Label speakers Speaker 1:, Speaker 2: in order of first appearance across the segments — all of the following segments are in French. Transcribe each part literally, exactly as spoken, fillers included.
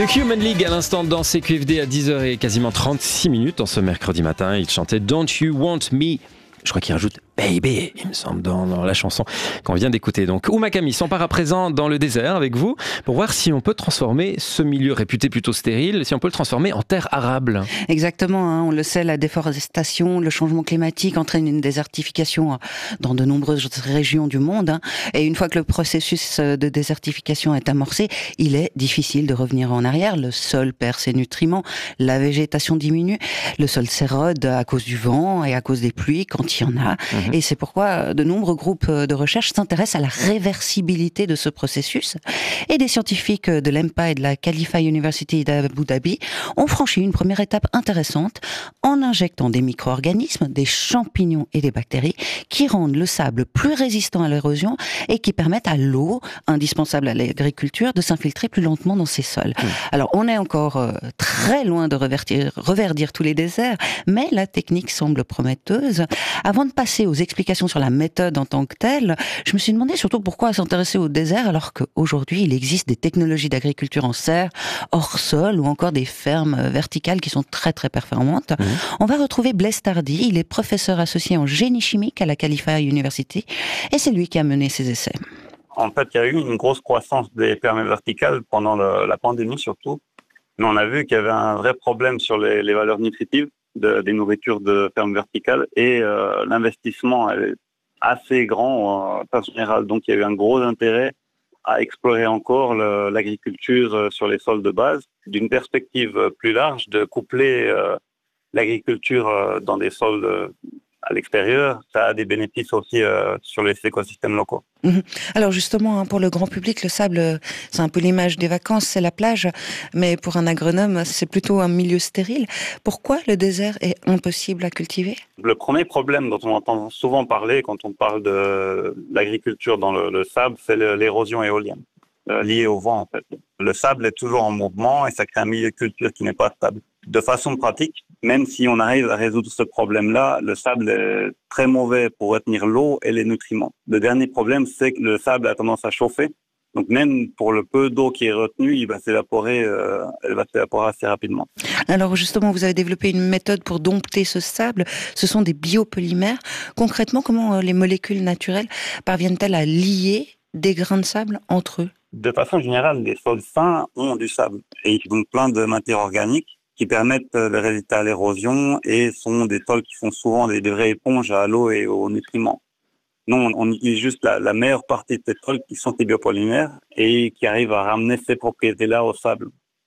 Speaker 1: The Human League à l'instant dans C Q F D à dix heures et quasiment trente-six minutes en ce mercredi matin. Il chantait Don't You Want Me. Je crois qu'il rajoute Baby, il me semble, dans, dans la chanson qu'on vient d'écouter. Donc, Ouma Camille s'empare à présent dans le désert avec vous pour voir si on peut transformer ce milieu réputé plutôt stérile, si on peut le transformer en terre arable.
Speaker 2: Exactement, hein, on le sait, la déforestation, le changement climatique entraîne une désertification dans de nombreuses régions du monde. Hein, et une fois que le processus de désertification est amorcé, il est difficile de revenir en arrière. Le sol perd ses nutriments, la végétation diminue, le sol s'érode à cause du vent et à cause des pluies quand il y en a. Mmh. Et c'est pourquoi de nombreux groupes de recherche s'intéressent à la réversibilité de ce processus. Et des scientifiques de l'E M P A et de la Khalifa University d'Abu Dhabi ont franchi une première étape intéressante en injectant des micro-organismes, des champignons et des bactéries qui rendent le sable plus résistant à l'érosion et qui permettent à l'eau, indispensable à l'agriculture, de s'infiltrer plus lentement dans ces sols. Mmh. Alors, on est encore euh, très loin de revertir, reverdir tous les déserts, mais la technique semble prometteuse. Avant de passer aux explications sur la méthode en tant que telle, je me suis demandé surtout pourquoi s'intéresser au désert alors qu'aujourd'hui il existe des technologies d'agriculture en serre, hors sol ou encore des fermes verticales qui sont très très performantes. Mmh. On va retrouver Blaise Tardy, il est professeur associé en génie chimique à la Khalifa University et c'est lui qui a mené ces essais.
Speaker 3: En fait, il y a eu une grosse croissance des fermes verticales pendant le, la pandémie surtout, mais on a vu qu'il y avait un vrai problème sur les, les valeurs nutritives De, des nourritures de ferme verticale et euh, l'investissement est assez grand en euh, général. Donc, il y a eu un gros intérêt à explorer encore le, l'agriculture euh, sur les sols de base, d'une perspective plus large, de coupler euh, l'agriculture euh, dans des sols euh, à l'extérieur. Ça a des bénéfices aussi euh, sur les écosystèmes locaux.
Speaker 2: Mmh. Alors justement, hein, pour le grand public, le sable, c'est un peu l'image des vacances, c'est la plage, mais pour un agronome, c'est plutôt un milieu stérile. Pourquoi le désert est impossible à cultiver ?
Speaker 3: Le premier problème dont on entend souvent parler quand on parle de l'agriculture dans le, le sable, c'est le, l'érosion éolienne, euh, liée au vent en fait. Le sable est toujours en mouvement et ça crée un milieu de culture qui n'est pas stable. De façon pratique, même si on arrive à résoudre ce problème-là, le sable est très mauvais pour retenir l'eau et les nutriments. Le dernier problème, c'est que le sable a tendance à chauffer. Donc même pour le peu d'eau qui est retenue, il va s'évaporer, euh, elle va s'évaporer assez rapidement.
Speaker 2: Alors justement, vous avez développé une méthode pour dompter ce sable. Ce sont des biopolymères. Concrètement, comment les molécules naturelles parviennent-elles à lier des grains de sable entre eux ?
Speaker 3: De façon générale, les sols sains ont du sable et ils ont plein de matières organiques qui permettent de résister à l'érosion et sont des sols qui sont souvent des, des vraies éponges à l'eau et aux nutriments. Nous, on, on utilise juste la, la meilleure partie de ces sols qui sont des biopolymères et qui arrivent à ramener ces propriétés-là au sable.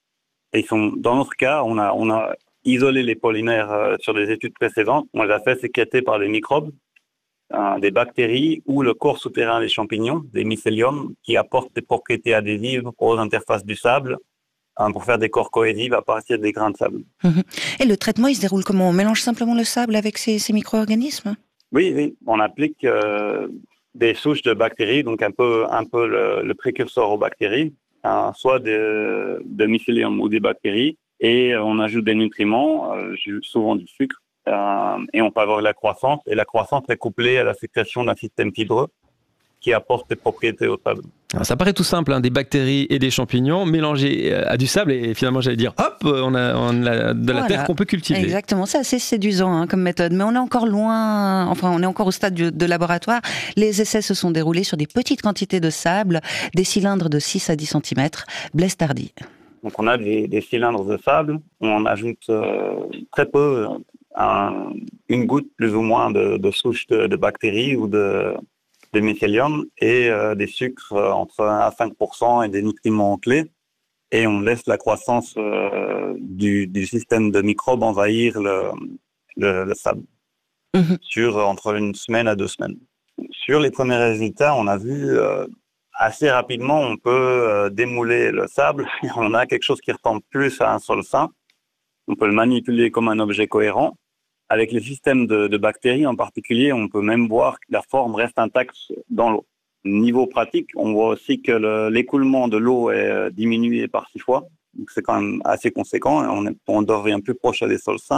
Speaker 3: Et ils sont, dans notre cas, on a, on a isolé les polymères euh, sur des études précédentes. On les a fait sécréter par des microbes, euh, des bactéries ou le corps souterrain des champignons, des mycéliums, qui apportent des propriétés adhésives aux interfaces du sable, pour faire des corps cohésifs à partir des grains de sable.
Speaker 2: Mmh. Et le traitement, il se déroule comment ? On mélange simplement le sable avec ces, ces micro-organismes ?
Speaker 3: Oui, oui. On applique euh, des souches de bactéries, donc un peu, un peu le, le précurseur aux bactéries, hein, soit de, de mycélium ou des bactéries, et on ajoute des nutriments, euh, souvent du sucre, euh, et on favorise la croissance. Et la croissance est couplée à la sécrétion d'un système fibreux qui apporte des propriétés au sable.
Speaker 1: Alors ça paraît tout simple, hein, des bactéries et des champignons mélangés à du sable et finalement j'allais dire hop, on a, on a de la voilà. terre qu'on peut cultiver.
Speaker 2: Exactement, c'est assez séduisant hein, comme méthode, mais on est encore loin, enfin on est encore au stade de, de laboratoire. Les essais se sont déroulés sur des petites quantités de sable, des cylindres de six à dix centimètres. Blaise Tardy.
Speaker 3: Donc on a des, des cylindres de sable, on ajoute euh, très peu, un, une goutte plus ou moins de, de souches de, de bactéries ou de des mycéliums et euh, des sucres euh, entre un à cinq pour cent et des nutriments clés. Et on laisse la croissance euh, du, du système de microbes envahir le, le, le sable mmh. sur entre une semaine à deux semaines. Sur les premiers résultats, on a vu euh, assez rapidement, on peut euh, démouler le sable et on a quelque chose qui ressemble plus à un sol sain. On peut le manipuler comme un objet cohérent. Avec les systèmes de, de bactéries en particulier, on peut même voir que la forme reste intacte dans l'eau. Niveau pratique, on voit aussi que le, l'écoulement de l'eau est diminué par six fois. Donc c'est quand même assez conséquent. On, est, on devient plus proche à des sols sains.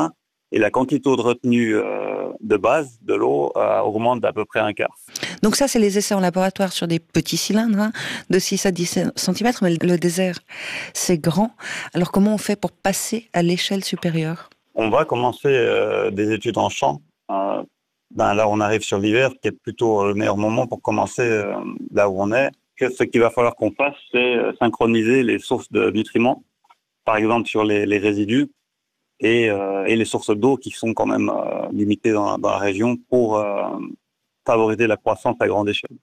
Speaker 3: et la quantité de retenue euh, de base de l'eau euh, augmente d'à peu près un quart.
Speaker 2: Donc ça, c'est les essais en laboratoire sur des petits cylindres, hein, de six à dix centimètres, mais le désert, c'est grand. Alors comment on fait pour passer à l'échelle supérieure ?
Speaker 3: On va commencer euh, des études en champ. Euh, ben là, on arrive sur l'hiver, qui est plutôt le meilleur moment pour commencer euh, là où on est. Ce qu'il va falloir qu'on fasse, c'est synchroniser les sources de nutriments, par exemple sur les, les résidus, et, euh, et les sources d'eau qui sont quand même euh, limitées dans, dans la région pour euh, favoriser la croissance à grande échelle.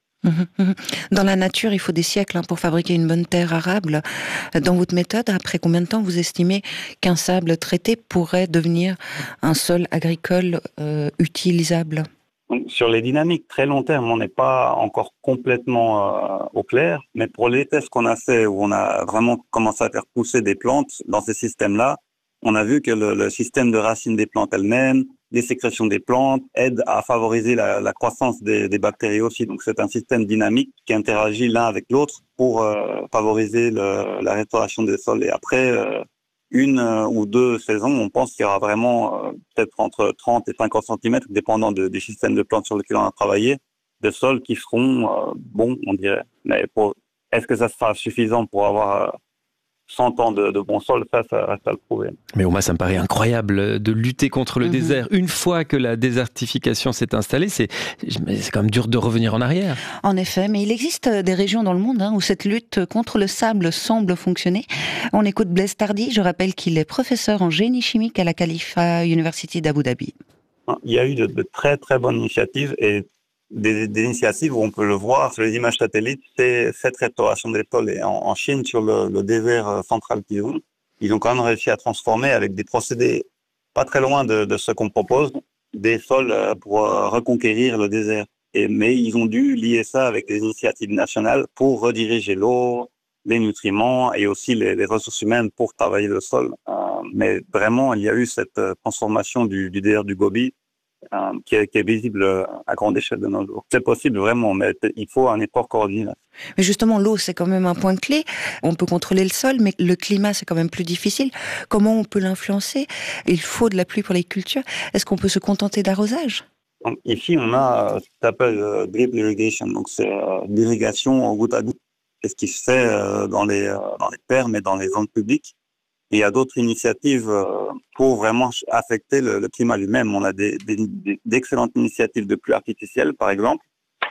Speaker 2: Dans la nature, il faut des siècles hein, pour fabriquer une bonne terre arable. Dans votre méthode, après combien de temps vous estimez qu'un sable traité pourrait devenir un sol agricole euh, utilisable ?
Speaker 3: Donc, sur les dynamiques très long terme, on n'est pas encore complètement euh, au clair, mais pour les tests qu'on a fait où on a vraiment commencé à faire pousser des plantes dans ces systèmes-là, on a vu que le, le système de racines des plantes elles-mêmes, les sécrétions des plantes aident à favoriser la, la croissance des, des bactéries aussi. Donc c'est un système dynamique qui interagit l'un avec l'autre pour euh, favoriser le, la restauration des sols. Et après euh, une euh, ou deux saisons, on pense qu'il y aura vraiment euh, peut-être entre trente et cinquante centimètres, dépendant de, des systèmes de plantes sur lesquels on a travaillé, de sols qui seront euh, bons, on dirait. Mais pour, est-ce que ça sera suffisant pour avoir euh, cent ans de, de bon sol, ça, ça reste à le prouver.
Speaker 1: Mais Ouma, ça me paraît incroyable de lutter contre le
Speaker 2: mmh.
Speaker 1: désert. Une fois que la désertification s'est installée, c'est, c'est quand même dur de revenir en arrière.
Speaker 2: En effet, mais il existe des régions dans le monde hein, où cette lutte contre le sable semble fonctionner. On écoute Blaise Tardy, je rappelle qu'il est professeur en génie chimique à la Khalifa University d'Abu Dhabi.
Speaker 3: Il y a eu de, de très très bonnes initiatives et Des, des initiatives où on peut le voir sur les images satellites, c'est cette restauration des sols. Et en, en Chine, sur le, le désert central qu'ils ont, ils ont quand même réussi à transformer avec des procédés pas très loin de, de ce qu'on propose, des sols pour reconquérir le désert. Et, mais ils ont dû lier ça avec des initiatives nationales pour rediriger l'eau, les nutriments et aussi les, les ressources humaines pour travailler le sol. Euh, mais vraiment, il y a eu cette transformation du, du désert du Gobi Euh, qui, est, qui est visible à grande échelle de nos jours. C'est possible vraiment, mais il faut un effort coordonné.
Speaker 2: Mais justement, l'eau, c'est quand même un point clé. On peut contrôler le sol, mais le climat, c'est quand même plus difficile. Comment on peut l'influencer ? Il faut de la pluie pour les cultures. Est-ce qu'on peut se contenter d'arrosage ?
Speaker 3: Donc, ici, on a ce qu'on appelle euh, drip irrigation, donc c'est euh, l'irrigation en goutte à goutte. C'est ce qui se fait euh, dans les euh, dans les fermes et dans les zones publiques. Et il y a d'autres initiatives euh, pour vraiment affecter le, le climat lui-même. On a des, des, des, d'excellentes initiatives de pluie artificielle, par exemple.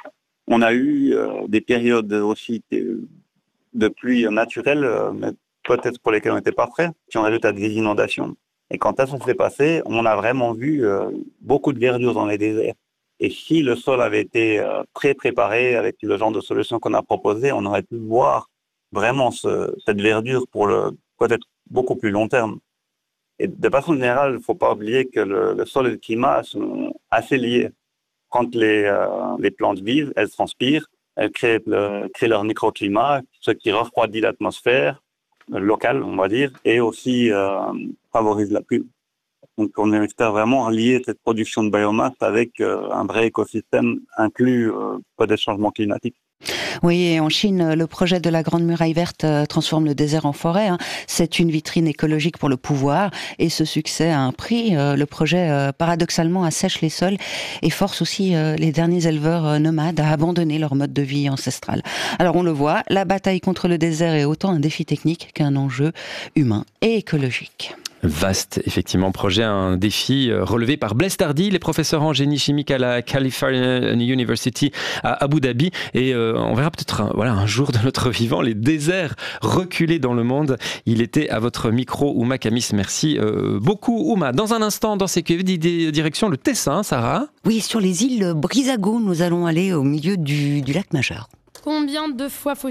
Speaker 3: On a eu euh, des périodes aussi de, de pluie naturelle, euh, mais peut-être pour lesquelles on n'était pas prêts, qui ont résulté à des inondations. Et quand ça s'est passé, on a vraiment vu euh, beaucoup de verdure dans les déserts. Et si le sol avait été euh, très préparé avec le genre de solution qu'on a proposé, on aurait pu voir vraiment ce, cette verdure pour le peut-être beaucoup plus long terme. Et de façon générale, il ne faut pas oublier que le, le sol et le climat sont assez liés. Quand les, euh, les plantes vivent, elles transpirent, elles créent, le, créent leur microclimat, ce qui refroidit l'atmosphère locale, on va dire, et aussi euh, favorise la pluie. Donc on espère vraiment lier cette production de biomasse avec euh, un vrai écosystème inclus euh, peut-être changement climatique.
Speaker 2: Oui, et en Chine, le projet de la Grande Muraille Verte transforme le désert en forêt. Hein. C'est une vitrine écologique pour le pouvoir et ce succès a un prix. Le projet, paradoxalement, assèche les sols et force aussi les derniers éleveurs nomades à abandonner leur mode de vie ancestral. Alors on le voit, la bataille contre le désert est autant un défi technique qu'un enjeu humain et écologique.
Speaker 1: Vaste, effectivement, projet, un défi relevé par Blaise Tardy, les professeurs en génie chimique à la California University à Abu Dhabi. Et euh, on verra peut-être un, voilà, un jour de notre vivant les déserts reculés dans le monde. Il était à votre micro, Ouma Kamis. Merci euh, beaucoup, Ouma. Dans un instant, dans C Q F D, direction le Tessin, Sarah.
Speaker 2: Oui, sur les îles Brissago, nous allons aller au milieu du, du lac Majeur.
Speaker 4: Combien de fois faut